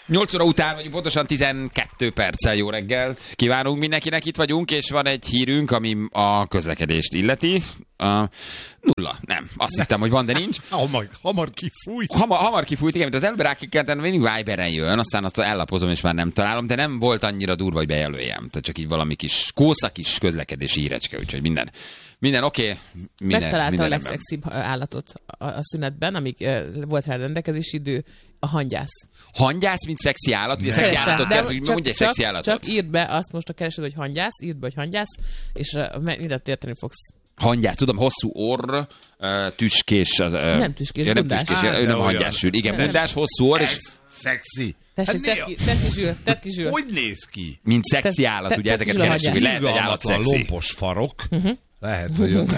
8 óra után vagyunk, pontosan 12 perccel. Jó reggel kívánunk mindenkinek, itt vagyunk, és van egy hírünk, ami a közlekedést illeti. Nulla. Nem. Azt hittem, hogy van, de nincs. Hamar kifújt. Hamar kifújt, igen, mint az előbb rákikkelten, mindig Viberen jön, aztán azt ellapozom, és már nem találom, de nem volt annyira durva, hogy bejelöljem. Tehát csak így valami kis kószakis közlekedési hírecske, úgyhogy minden oké. Megtalálta a legszexibb állatot a szünetben, amíg volt rá rendelkezési idő, a hangyász. Hangyász, mint szexi állat? Ugye szexi állatot kell, hogy mondj egy szexi állatot. Csak írd be azt most a keresőd, hogy hangyász, írd be, hogy hangyász, és mindent érteni fogsz. Hangyász, tudom, hosszú orr, tüskés. Nem tüskés, bundás. Ő nem hangyásűr. Igen, bundás, hosszú orr, és... Szexi. Tessék, tedd ki zsűr. Hogy néz ki? Mint szexi állat, ugye ezeket keresünk, hogy lehet egy állat szexi. Lompos farok. Lehet, hogy ott...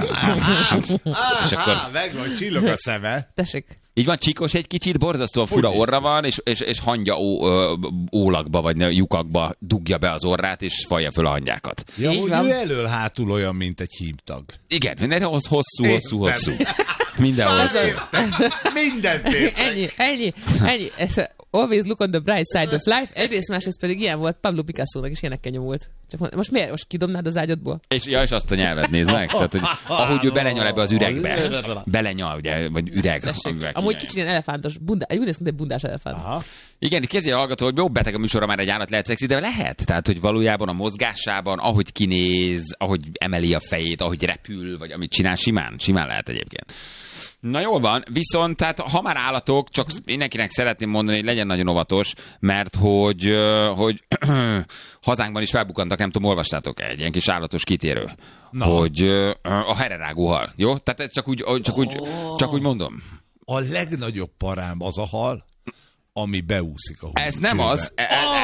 És akkor... Megvan, csillog a szeme. Tessék. Így van, csíkos egy kicsit, borzasztóan fura orra van, és hangya ólakba, vagy lyukakba dugja be az orrát, és falja föl a hangyákat. Ja, hogy ő elől-hátul olyan, mint egy hímtag. Igen, hosszú. Minden hosszú. Mindent értek. Ennyi. Always look on the bright side of life. Egyrészt, másrészt pedig ilyen volt Pablo Picasso-nak is ilyenekkel nyomult. Csak most miért? Most kidobnád az ágyadból? És azt a nyelvet nézd meg. Tehát, hogy ahogy ő belenyal ebbe az üregbe. Belenyal, ugye, vagy üreg. Amúgy kicsit ilyen elefántos, úgy néz ki, mint egy bundás elefánt. Aha. Igen, itt kezdje a hallgató, hogy jó, beteg a műsorra már egy állat lehet szexi, de lehet. Tehát, hogy valójában a mozgásában, ahogy kinéz, ahogy emeli a fejét, ahogy repül, vagy amit csinál, simán lehet egyébként. Na jól van, viszont tehát ha már állatok, csak mindenkinek szeretném mondani, hogy legyen nagyon óvatos, mert hogy hazánkban is felbukkantak, nem tudom, olvastátok egy ilyen kis állatos kitérő, hogy a hererágó hal, jó? Tehát ez csak úgy mondom. A legnagyobb parám az a hal, ami beúszik a húsba. Ez nem az,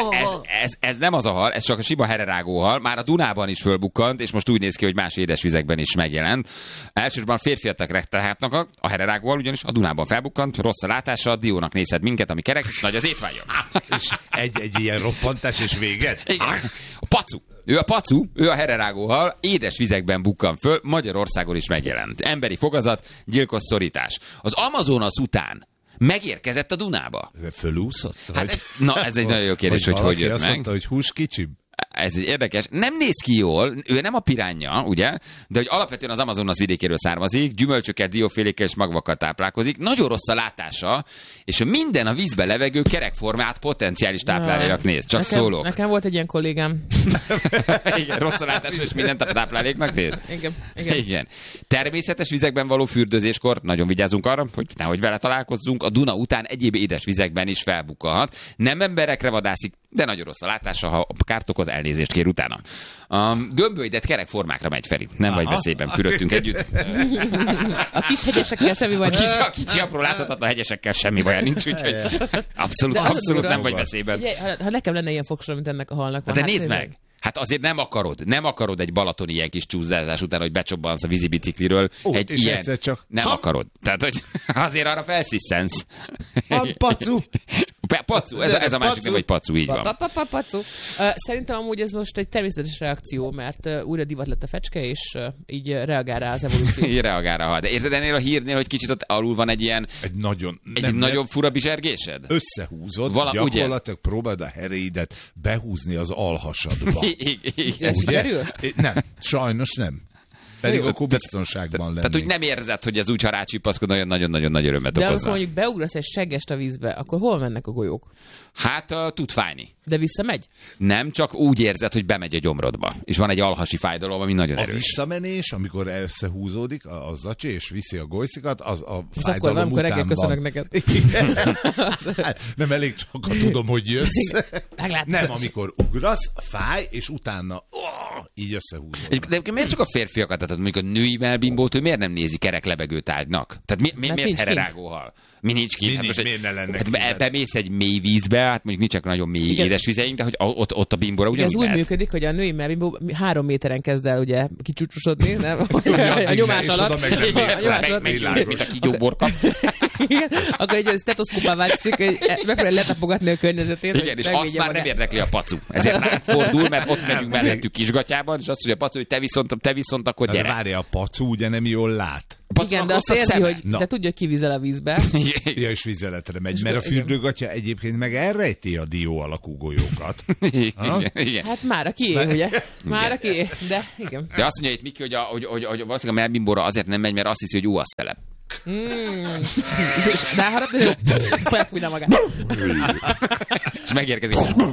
ez nem az a hal, ez csak a sima hererágó hal. Már a Dunában is fölbukkant, és most úgy néz ki, hogy más édesvizekben is megjelent. Elsősorban férfiatak rektelhátnak a hererágó hal, ugyanis a Dunában felbukkant, rossz a látása, diónak nézhet minket, ami kerek, nagy az étvágya. És egy ilyen roppantás, és véget? Igen. A pacu. Ő a pacu, ő a hererágó hal, édes vizekben bukkan föl, Magyarországon is megjelent. Emberi fogazat, gyilkos szorítás. Az Amazonas után megérkezett a Dunába. Fölúszott? Hát, ez egy nagyon jó kérdés, hogy jött azt meg. mondta, hogy hús kicsim. Ez egy érdekes. Nem néz ki jól, ő nem a piránja, ugye? De hogy alapvetően az Amazonas vidékéről származik, gyümölcsöket, diófélékkel és magvakkal táplálkozik. Nagyon rossz a látása, és minden a vízbe levegő kerekformát potenciális tápláléknak néz. Csak szólok. Nekem volt egy ilyen kollégám. Igen, rossz a látása, és mindent a tápláléknak néz. Igen. Természetes vizekben való fürdőzéskor nagyon vigyázzunk arra, hogy nehogy vele találkozzunk. A Duna után egyéb édes vizekben is felbukkanhat. Nem emberekre vadászik, de nagyon rossz a látása, ha kárt okoz, elnézést kér utána. Gömbölydett kerekformákra megy, Feri. Nem vagy veszélyben, fürödtünk együtt. A kis hegyesekkel semmi baj nincs. A kicsi apró láthatatlan hegyesekkel semmi baj nincs, úgyhogy abszolút nem vagy veszélyben. Ha nekem lenne ilyen fogsorom, mint ennek a halnak van. De nézd meg! Hát azért nem akarod egy balatoni ilyen kis csúszás után, hogy becsobbansz a vízibicikliről. Egy ilyen. Csak... Nem akarod. Tehát, hogy azért arra felszisszensz. Pacu! Pacu, ez a másik, hogy pacu, így van. Pacu. Szerintem amúgy ez most egy természetes reakció, mert újra divat lett a fecske, és így reagál rá az evolúció. Így reagál rá. De érzed ennél a hírnél, hogy kicsit ott alul van egy ilyen... Egy nagyon fura bizsergésed? Összehúzod, gyakorlatilag próbáld a heréidet behúzni az alhasadba. Ez sikerül? Nem, sajnos nem. Pedig akkor biztonságban lennék. Tehát, hogy nem érzed, hogy ez úgy, ha rácsipaszkod, nagyon-nagyon nagy örömet okozza. De amikor mondjuk beugrasz egy seggest a vízbe, akkor hol mennek a golyók? Hát tud fájni. De visszamegy? Nem, csak úgy érzed, hogy bemegy a gyomrodba. És van egy alhasi fájdalom, ami nagyon erős. A visszamenés, amikor összehúzódik a zacsi, és viszi a golyszikat, az a fájdalom akkor nem, után reggel köszönök van. neked. Nem elég csak, ha tudom, hogy jössz. Nem, amikor ugrasz, fáj, és utána így összehúzódik. De miért csak a férfiakat? Tehát mondjuk a női melbimbót, ő miért nem nézi kerek lebegő tárgynak? Tehát miért hererágóhal? Mi nincs kint? Miért ne lenne bemész egy mély vízbe, hát mondjuk nincsenek nagyon mély édesvizeink, de hogy ott a bimbóra ugyanúgy ez úgy működik, hogy a női melbimbó 3 méteren kezd el ugye kicsúcsosodni, nem? A nyomás alatt. Mint a kígyóborka. Akkor egy stetoszkópá változik, hogy megpróbálja letapogatni a környezetét. Igen, és azt már nem érdekli a pacu. Ezért ráfordul, mert ott megyünk mellettük Kisgatyában, és azt mondja a pacu, hogy te viszont akkor gyere. Várja, a pacu ugye nem jól lát. Igen, de azt érzi, hogy de tudja, hogy kivízel a vízbe. Ja, és vizeletre megy, mert a fürdőgatya egyébként meg elrejti a dió alakú golyókat. Igen. Hát mára kié, ugye? Mára kié, de igen. De azt mondja itt Miki, hogy valószínűleg a melbimbóra azért nem megy, mert azt hiszi, hogy jó a szelep. És ráharapni, hogy felfújna magát. És megérkezik.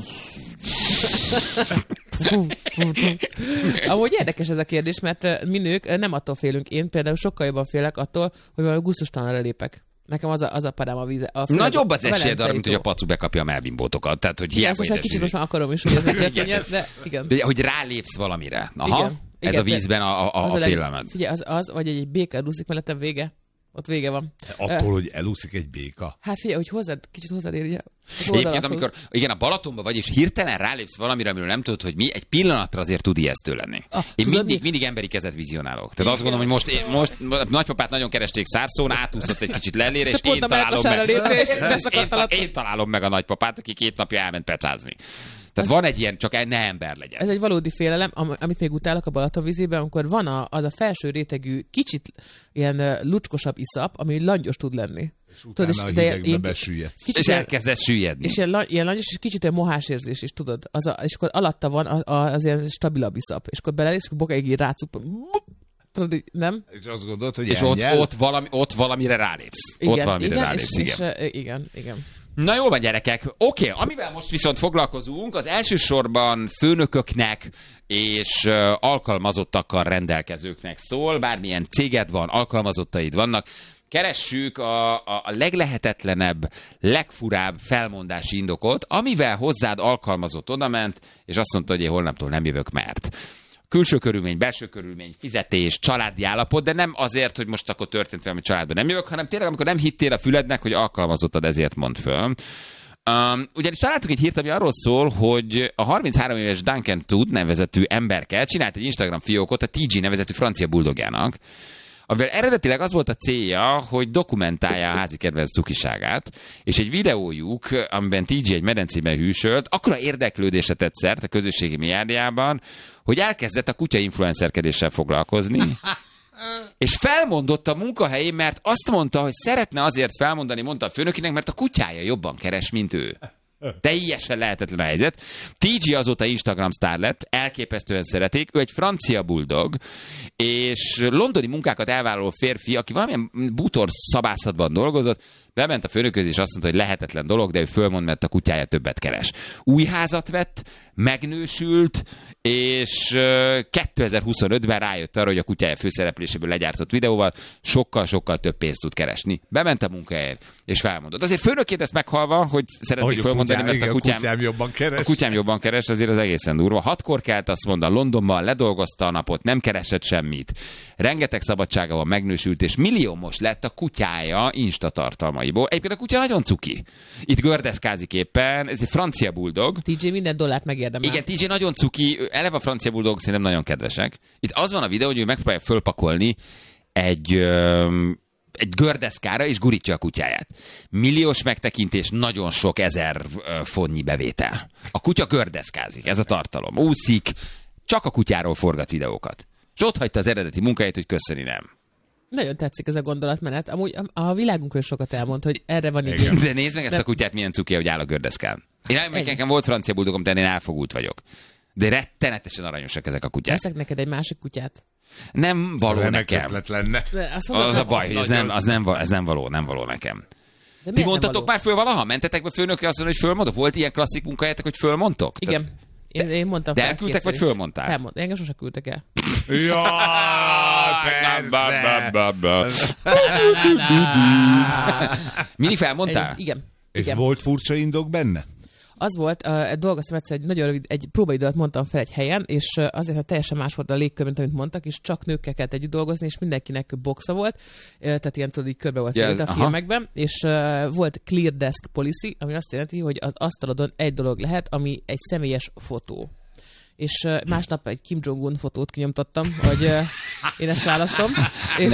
Amúgy érdekes ez a kérdés, mert mi nők nem attól félünk. Én például sokkal jobban félek attól, hogy valami gusztustalanra lépek. Nekem az a parám a víze. Nagyobb az esélyed arra, mint hogy a pacu bekapja a melbimbótokat. Tehát, hogy hiába most már kicsit most már akarom is, hogy ez megtörténjen, de igen. De hogy rálépsz valamire. Aha, igen, ez igen, a vízben a félelmed. Figyelj, az, vagy egy béka elúszik mellettem, vége. Ott vége van. Attól, hogy elúszik egy béka? Hát figyelj, hogy kicsit hozzád ér, egyébként, amikor igen, a Balatonban vagy, és hirtelen rálépsz valamire, amiről nem tudod, hogy mi, egy pillanatra azért tud ijesztő lenni. Én mindig emberi kezet vizionálok. Tehát azt gondolom, hogy most nagypapát nagyon keresték Szárszón, átúszott egy kicsit lellére, és én találom meg a nagypapát, aki 2 napja elment pecázni. Tehát van egy ilyen, csak ne ember legyen. Ez egy valódi félelem, amit még utálok a Balatonvízében, amikor van az a felső rétegű, kicsit ilyen lucskosabb iszap, ami langyos tud lenni. És utána tudod, a hidegbe besüllyedsz. És elkezdesz süllyedni. És ilyen langyos, és kicsit olyan mohás érzés is, tudod. És akkor alatta van az ilyen stabilabb iszap. És akkor belelész, és akkor bokáig így rácup. Tudod, nem? És azt gondolod, hogy és ott valamire rálépsz. Igen, ott valamire rálépsz, igen. Na jól van, gyerekek. Oké, amivel most viszont foglalkozunk, az elsősorban főnököknek és alkalmazottakkal rendelkezőknek szól. Bármilyen céged van, alkalmazottaid vannak. Keressük a leglehetetlenebb, legfurább felmondási indokot, amivel hozzád alkalmazott odament, és azt mondta, hogy én holnaptól nem jövök, mert... Külső körülmény, belső körülmény, fizetés, családi állapot, de nem azért, hogy most akkor történt valami családban nem jövök, hanem tényleg, amikor nem hittél a fülednek, hogy alkalmazottad, ezért mond föl. Ugyanis találtuk egy hírt, ami arról szól, hogy a 33 éves Duncan Todd nevezetű emberke csinált egy Instagram fiókot a TG nevezetű francia buldogjának, amivel eredetileg az volt a célja, hogy dokumentálja a házi kedvenc cukiságát, és egy videójuk, amiben TG egy medencében hűsölt, akkora érdeklődésre tett szert a közösségi médiában, hogy elkezdett a kutya influencerkedéssel foglalkozni, és felmondott a munkahelyén, mert azt mondta, hogy szeretne azért felmondani, mondta a főnökének, mert a kutyája jobban keres, mint ő. Teljesen lehetetlen a helyzet. TG azóta Instagram sztár lett, elképesztően szeretik, ő egy francia buldog, és londoni munkákat elvállaló férfi, aki valamilyen bútor szabászatban dolgozott, bement a főnökhöz, és azt mondta, hogy lehetetlen dolog, de ő fölmond, mert a kutyája többet keres. Új házat vett, megnősült, és 2025-ben rájött arra, hogy a kutyája főszerepléséből legyártott videóval sokkal-sokkal több pénzt tud keresni. Bement a munkahelyén, és felmondott. Azért főnökként ezt meghalva, hogy szeretnék fölmondani, mert a kutyám jobban keres, azért az egészen durva. 6-kor kelt, azt mondta, Londonban ledolgozta a napot, nem keresett semmit. Rengeteg szabadsága van, megnősült, és milliómos lett a kutyája Insta tartalmaiból. Egyébként a kutya nagyon cuki. Itt gördeszkázik éppen, ez egy francia buldog. TJ minden dollárt megérdemel. Igen, TJ nagyon cuki, eleve a francia buldogok szerintem nagyon kedvesek. Itt az van a videó, hogy ő megpróbálja fölpakolni egy gördeszkára, és gurítja a kutyáját. Milliós megtekintés, nagyon sok 1000 fontnyi bevétel. A kutya gördeszkázik, ez a tartalom. Úszik, csak a kutyáról forgat videókat. És ott hagyta az eredeti munkáját, hogy köszöni nem. Nagyon tetszik ez a gondolatmenet. Amúgy a világunkról sokat elmond, hogy erre van igény. De nézd meg ezt a kutyát, milyen cuki, hogy áll a gördeszkán. Én nekem volt francia buldogom, de én elfogult vagyok. De rettenetesen aranyosak ezek a kutyák. Veszek neked egy másik kutyát. Nem való nekem. Lenne. Az a baj, hogy ez nem való nekem. Ti mondtatok már föl valaha? Mentetek be főnökre azt mondani, hogy fölmondok? Volt ilyen klasszik munkahelyetek, hogy fölmondtok? Igen. Én mondtam de elküldtek, vagy fölmondtál? Engem sose küldtek el. Mini felmondtál? Igen. És volt furcsa indok benne? Az volt, dolgoztam egyszer, egy nagyon rövid, egy próbaidőt mondtam fel egy helyen, és azért, hogy teljesen más volt a légkör, mint amit mondtak, és csak nőkkel kellett együtt dolgozni, és mindenkinek boxa volt, tehát ilyen tudod, így körbe volt a filmekben, és volt clear desk policy, ami azt jelenti, hogy az asztalodon egy dolog lehet, ami egy személyes fotó. és másnap egy Kim Jong-un fotót kinyomtattam, hogy én ezt választom. És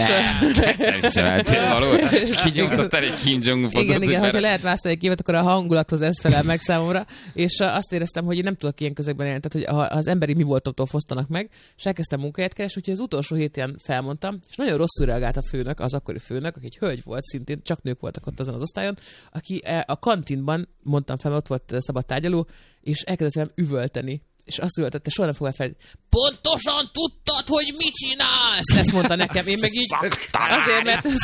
kinyomtattál egy Kim Jong-un fotót. Igen, hogyha lehet választani egy képet, akkor a hangulathoz ez felel meg számomra, és azt éreztem, hogy én nem tudok ilyen közegben élni, tehát hogy az emberi mi voltoktól fosztanak meg, és elkezdtem munkahelyet keresni, úgyhogy az utolsó héten felmondtam, és nagyon rosszul reagált a főnök, az akkori főnök, aki egy hölgy volt, szintén csak nők voltak ott azon az osztályon, aki a kantinban, mondtam fel, ott volt szabad tárgyaló, és elkezdett velem üvölteni. És azt üvöltette, soha nem fogom fel, pontosan tudtad, hogy mit csinálsz? Ezt mondta nekem, én meg így azért, mert